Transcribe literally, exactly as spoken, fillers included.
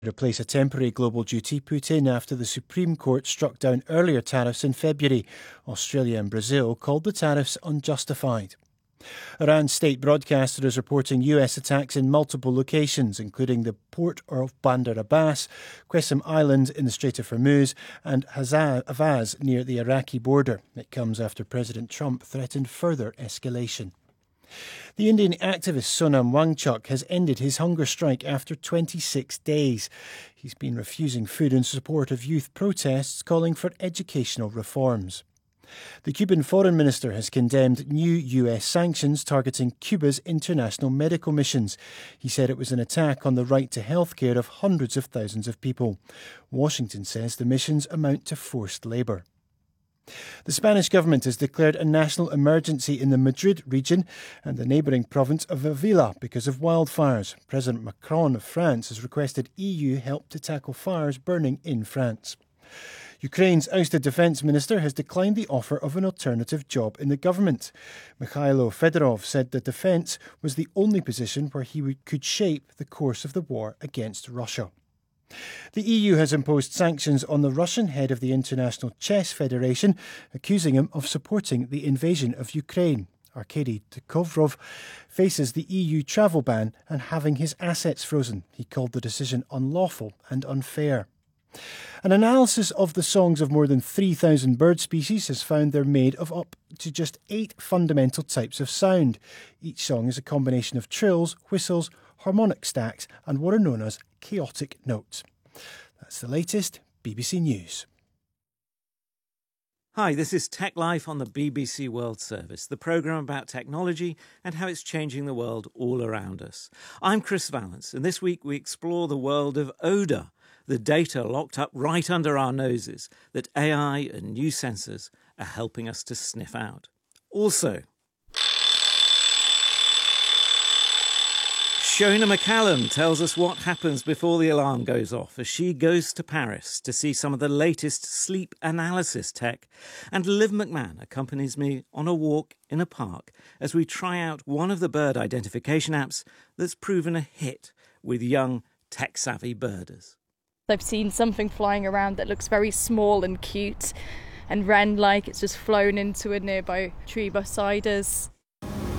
replace a temporary global duty put in after the Supreme Court struck down earlier tariffs in February. Australia and Brazil called the tariffs unjustified. Iran's state broadcaster is reporting U S attacks in multiple locations, including the port of Bandar Abbas, Qessim Island in the Strait of Hormuz, and Hazaz near the Iraqi border. It comes after President Trump threatened further escalation. The Indian activist Sonam Wangchuk has ended his hunger strike after twenty-six days. He's been refusing food in support of youth protests calling for educational reforms. The Cuban foreign minister has condemned new U S sanctions targeting Cuba's international medical missions. He said it was an attack on the right to health care of hundreds of thousands of people. Washington says the missions amount to forced labour. The Spanish government has declared a national emergency in the Madrid region and the neighbouring province of Avila because of wildfires. President Macron of France has requested E U help to tackle fires burning in France. Ukraine's ousted defence minister has declined the offer of an alternative job in the government. Mikhailo Fedorov said that defence was the only position where he could shape the course of the war against Russia. The E U has imposed sanctions on the Russian head of the International Chess Federation, accusing him of supporting the invasion of Ukraine. Arkady Tukovrov faces the E U travel ban and having his assets frozen. He called the decision unlawful and unfair. An analysis of the songs of more than three thousand bird species has found they're made of up to just eight fundamental types of sound. Each song is a combination of trills, whistles, harmonic stacks and what are known as chaotic notes. That's the latest B B C News. Hi, this is Tech Life on the B B C World Service, the programme about technology and how it's changing the world all around us. I'm Chris Vallance, and this week we explore the world of odour, the data locked up right under our noses that A I and new sensors are helping us to sniff out. Also, Shona McCallum tells us what happens before the alarm goes off as she goes to Paris to see some of the latest sleep analysis tech. And Liv McMahon accompanies me on a walk in a park as we try out one of the bird identification apps that's proven a hit with young tech-savvy birders. I've seen something flying around that looks very small and cute and wren-like. It's just flown into a nearby tree beside us.